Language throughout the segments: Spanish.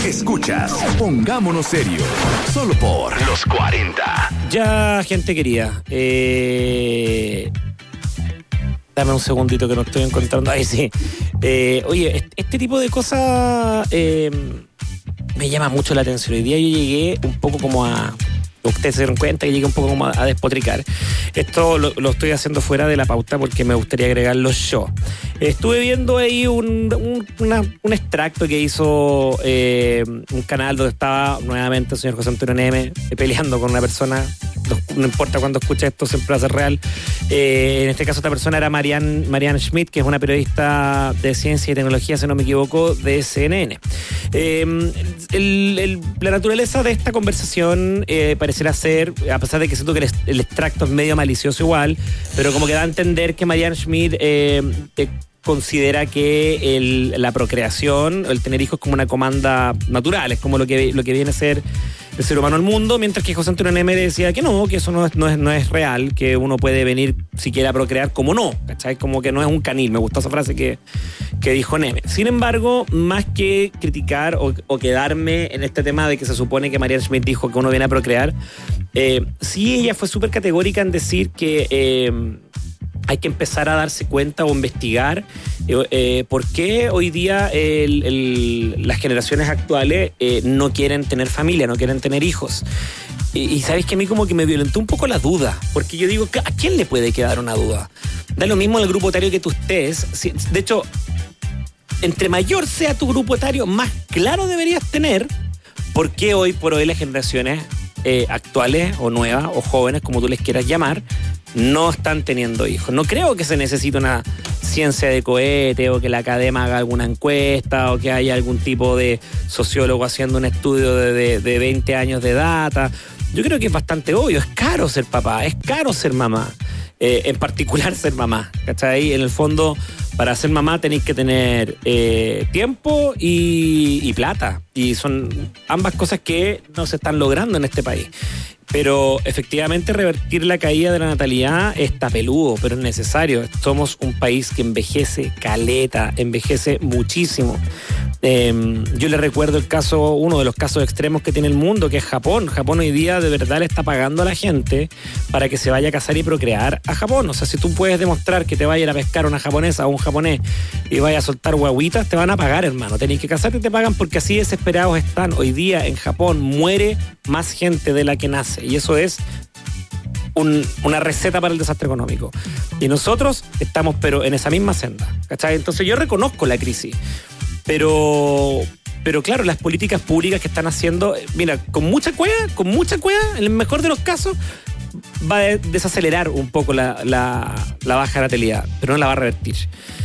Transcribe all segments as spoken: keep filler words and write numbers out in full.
Escuchas Pongámonos Serios, solo por Los cuarenta. Ya, gente querida, eh... dame un segundito que no estoy encontrando. Ahí sí. Eh, oye, este tipo de cosas eh, me llama mucho la atención. Hoy día yo llegué un poco como a... Ustedes se dieron cuenta que llegué un poco como a, a despotricar. Esto lo, lo estoy haciendo fuera de la pauta porque me gustaría agregarlo yo. Estuve viendo ahí un, un, una, un extracto que hizo eh, un canal donde estaba nuevamente el señor José Antonio Neme eh, peleando con una persona. No importa cuándo escucha esto, siempre va a ser real. Eh, en este caso, esta persona era Marianne, Marianne Schmidt, que es una periodista de ciencia y tecnología, si no me equivoco, de C N N. Eh, el, el, la naturaleza de esta conversación eh, parecerá ser, a pesar de que siento que el, el extracto es medio malicioso igual, pero como que da a entender que Marianne Schmidt eh, eh, considera que el, la procreación, el tener hijos, como una comanda natural, es como lo que, lo que viene a ser el ser humano al mundo, mientras que José Antonio Neme decía que no, que eso no es, no es, no es real, que uno puede venir siquiera a procrear como no, ¿cachai? Como que no es un canil. Me gustó esa frase que, que dijo Neme. Sin embargo, más que criticar o, o quedarme en este tema de que se supone que Marianne Schmidt dijo que uno viene a procrear, eh, sí ella fue súper categórica en decir que eh, hay que empezar a darse cuenta o investigar eh, eh, por qué hoy día el, el, las generaciones actuales eh, no quieren tener familia, no quieren tener hijos. Y, y sabes que a mí como que me violentó un poco la duda, porque yo digo, ¿a quién le puede quedar una duda? Da lo mismo al grupo etario que tú estés. De hecho, entre mayor sea tu grupo etario, más claro deberías tener por qué hoy por hoy las generaciones eh, actuales o nuevas o jóvenes, como tú les quieras llamar, no están teniendo hijos. No creo que se necesite una ciencia de cohete o que la academia haga alguna encuesta o que haya algún tipo de sociólogo haciendo un estudio de, de, de veinte años de data. Yo creo que es bastante obvio. Es caro ser papá, es caro ser mamá. Eh, en particular ser mamá, ¿cachai? En el fondo, para ser mamá tenéis que tener eh, tiempo y, y plata. Y son ambas cosas que no se están logrando en este país. Pero efectivamente revertir la caída de la natalidad está peludo, pero es necesario. Somos un país que envejece caleta, envejece muchísimo. Eh, yo le recuerdo el caso, uno de los casos extremos que tiene el mundo, que es Japón. Japón hoy día de verdad le está pagando a la gente para que se vaya a casar y procrear a Japón. O sea, si tú puedes demostrar que te vaya a ir a pescar una japonesa o un japonés y vaya a soltar guaguitas, te van a pagar, hermano. Tenés que casarte y te pagan porque así desesperados están. Hoy día en Japón muere más gente de la que nace. Y eso es un, una receta para el desastre económico. Y nosotros estamos pero en esa misma senda, ¿cachai? Entonces yo reconozco la crisis, pero, pero claro, las políticas públicas que están haciendo, mira, con mucha cueva, con mucha cueva, en el mejor de los casos, va a desacelerar un poco la, la, la baja natalidad, pero no la va a revertir.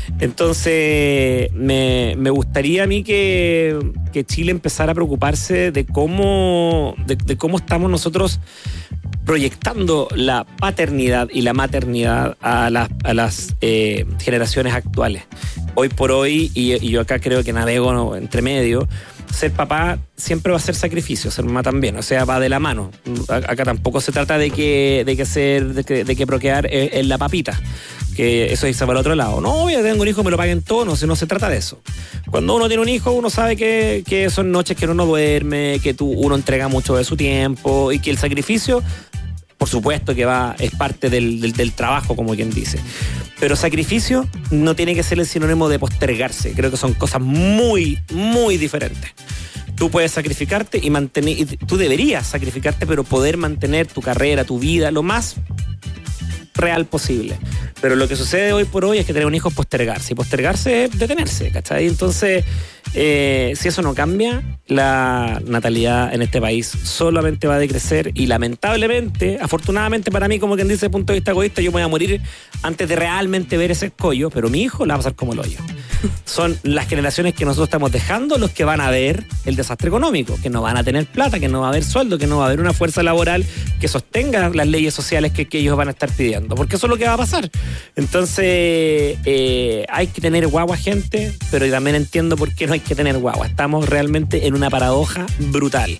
Entonces, me, me gustaría a mí que, que Chile empezara a preocuparse de cómo, de, de cómo estamos nosotros proyectando la paternidad y la maternidad a las, a las eh, generaciones actuales. Hoy por hoy, y, y yo acá creo que navego ¿no? entre medio, ser papá siempre va a ser sacrificio, ser mamá también, o sea, va de la mano. Acá tampoco se trata de que, de que, ser, de que, de que procrear es, es la papita, que eso dice para el otro lado. No, yo tengo un hijo, me lo paguen todo, no, no se trata de eso. Cuando uno tiene un hijo, uno sabe que, que son noches que uno no duerme, que tú, uno entrega mucho de su tiempo y que el sacrificio, por supuesto que va, es parte del, del, del trabajo, como quien dice. Pero sacrificio no tiene que ser el sinónimo de postergarse. Creo que son cosas muy, muy diferentes. Tú puedes sacrificarte y mantener, y tú deberías sacrificarte, pero poder mantener tu carrera, tu vida, lo más real posible. Pero lo que sucede hoy por hoy es que tener un hijo es postergarse. Y postergarse es detenerse, ¿cachai? Entonces, eh, si eso no cambia, la natalidad en este país solamente va a decrecer y lamentablemente, afortunadamente para mí, como quien dice, desde el punto de vista egoísta, yo me voy a morir antes de realmente ver ese escollo, pero mi hijo la va a pasar como el hoyo. Son las generaciones que nosotros estamos dejando los que van a ver el desastre económico, que no van a tener plata, que no va a haber sueldo, que no va a haber una fuerza laboral que sostenga las leyes sociales que, que ellos van a estar pidiendo, porque eso es lo que va a pasar. Entonces, eh, hay que tener guagua, gente, pero también entiendo por qué no hay que tener guagua. Estamos realmente en una paradoja brutal.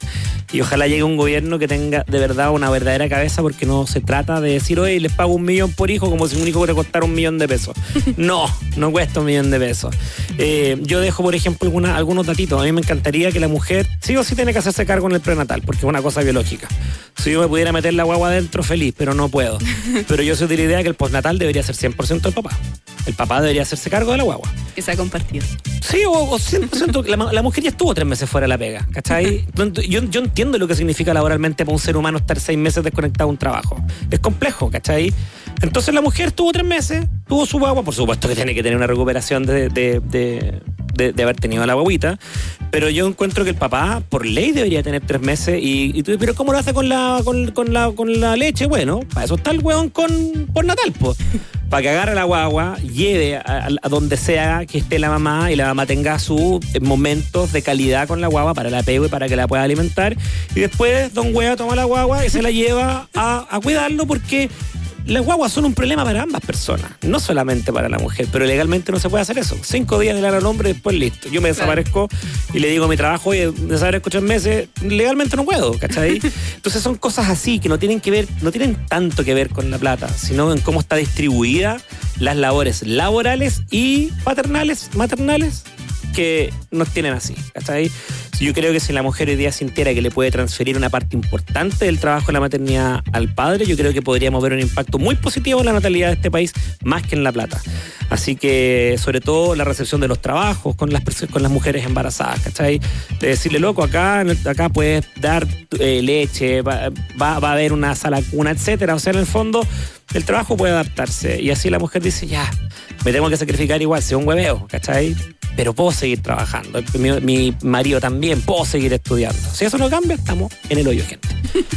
Y ojalá llegue un gobierno que tenga de verdad una verdadera cabeza, porque no se trata de decir, oye, les pago un millón por hijo como si un hijo te costara un millón de pesos. No, no cuesta un millón de pesos. Eh, yo dejo, por ejemplo, alguna, algunos datitos. A mí me encantaría que la mujer sí o sí tiene que hacerse cargo en el prenatal, porque es una cosa biológica. Si yo me pudiera meter la guagua adentro, feliz, pero no puedo. Pero yo soy de la idea que el postnatal debería ser cien por ciento del papá. El papá debería hacerse cargo de la guagua. Que sea compartido. Sí, o, o cien por ciento. La, la mujer ya estuvo tres meses fuera de la pega, ¿cachai? Yo, yo entiendo lo que significa laboralmente para un ser humano estar seis meses desconectado de un trabajo. Es complejo, ¿cachai? Entonces la mujer estuvo tres meses, tuvo su guagua, por supuesto que tiene que tener una recuperación de, de, de, de, de haber tenido a la guaguita, pero yo encuentro que el papá, por ley, debería tener tres meses y, y tú, pero ¿cómo lo hace con la, con, con la, con la leche? Bueno, para eso está el hueón con por natal, pues. Para que agarre la guagua, lleve a, a, a donde sea que esté la mamá y la mamá tenga sus momentos de calidad con la guagua para el apego y para que la pueda alimentar. Y después don Hueva toma la guagua y se la lleva a, a cuidarlo, porque las guaguas son un problema para ambas personas, no solamente para la mujer, pero legalmente no se puede hacer eso. Cinco días de la al hombre y después listo. Yo me desaparezco y le digo a mi trabajo, oye, desaparezco tres meses, legalmente no puedo, ¿cachai? Entonces son cosas así que no tienen que ver, no tienen tanto que ver con la plata, sino en cómo está distribuida las labores laborales y paternales, maternales, que nos tienen así, ¿cachai? Yo creo que si la mujer hoy día sintiera que le puede transferir una parte importante del trabajo de la maternidad al padre, yo creo que podríamos ver un impacto muy positivo en la natalidad de este país, más que en la plata. Así que, sobre todo, la recepción de los trabajos con las con las mujeres embarazadas, ¿cachai? De decirle, loco, acá, acá puedes dar eh, leche, va, va, va a haber una sala cuna, etcétera. O sea, en el fondo, el trabajo puede adaptarse. Y así la mujer dice, ya, me tengo que sacrificar igual, sea un hueveo, ¿cachai? Pero puedo seguir trabajando. Mi, mi marido también, puedo seguir estudiando. Si eso no cambia, estamos en el hoyo, gente.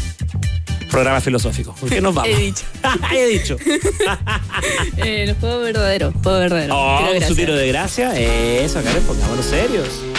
Programa filosófico. ¿Por qué nos vamos? He dicho. He dicho. eh, los juegos verdaderos. Juego verdadero. Oh, un suspiro de gracia. Eso, Karen, pongámonos serios.